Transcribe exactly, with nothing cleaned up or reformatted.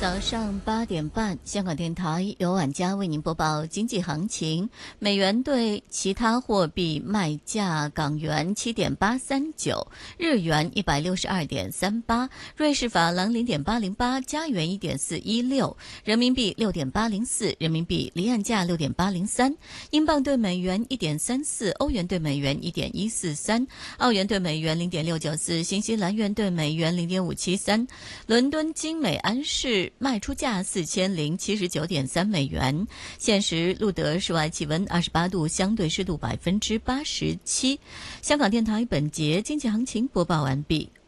早上八点半，香港电台由晚家为您播报经济行情。美元对其他货币卖价：港元七点八三九，日元一百六十二点三八，瑞士法郎零点八零八，加元一点四一六，人民币六点八零四，人民币离岸价六点八零三，英镑对美元一点三四，欧元对美元一点一四三，澳元对美元零点六九四，新西兰元对美元零点五七三。伦敦金美安市卖出价四千零七十九点三美元。现时路德室外气温二十八度，相对湿度百分之八十七。香港电台本节经济行情播报完毕。